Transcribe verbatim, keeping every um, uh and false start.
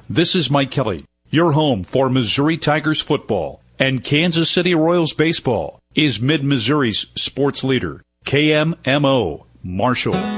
This is Mike Kelly, your home for Missouri Tigers football and Kansas City Royals baseball is Mid-Missouri's sports leader, K M M O, Marshall.